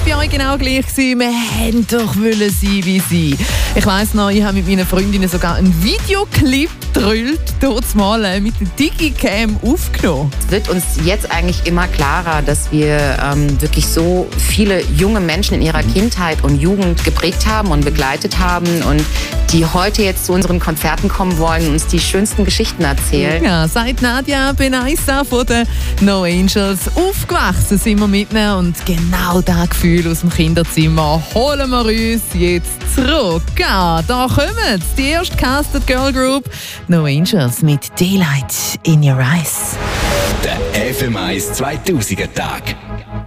bei euch genau gleich gewesen? Wir wollten doch sein wie sie. Ich weiss noch, ich habe mit meinen Freundinnen sogar einen Videoclip gedrüllt, dort mal mit der Digicam aufgenommen. Es wird uns jetzt eigentlich immer klarer, dass wir wirklich so viele junge Menschen in ihrer Kindheit und Jugend geprägt haben und begleitet haben und die heute jetzt zu unseren Konzerten kommen wollen und uns die schönsten Geschichten erzählen. Ja, seit Nadia Benaissa von den No Angels aufgewachsen sind wir mit ihnen und genau das Gefühl aus dem Kinderzimmer holen wir uns jetzt zurück. Ja, da kommen die erste Casted Girl Group No Angels mit Daylight in Your Eyes. Der FM1 2000er Tag.